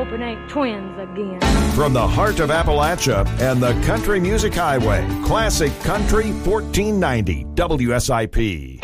hope it ain't twins again. From the heart of Appalachia and the Country Music Highway, Classic Country 1490 WSIP.